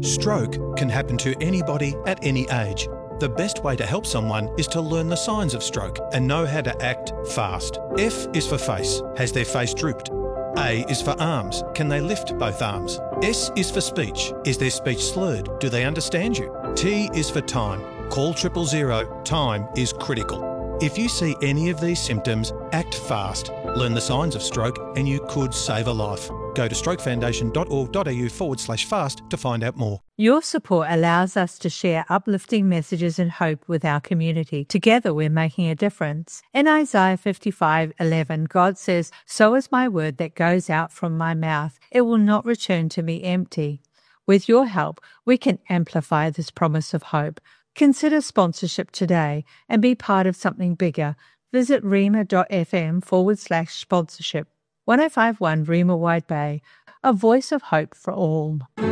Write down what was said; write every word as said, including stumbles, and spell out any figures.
Stroke can happen to anybody at any age. The best way to help someone is to learn the signs of stroke and know how to act fast. F is for face. Has their face drooped? A is for arms. Can they lift both arms? S is for speech. Is their speech slurred? Do they understand you? T is for time. Call triple zero. Time is critical. If you see any of these symptoms, act fast. Learn the signs of stroke and you could save a life. Go to strokefoundation.org.au forward slash fast to find out more. Your support allows us to share uplifting messages and hope with our community. Together we're making a difference. In Isaiah fifty-five eleven, God says, "So is my word that goes out from my mouth. It will not return to me empty." With your help, we can amplify this promise of hope. Consider sponsorship today and be part of something bigger. Visit rima.fm forward slash sponsorship. one oh five point one Rima Wide Bay, a voice of hope for all.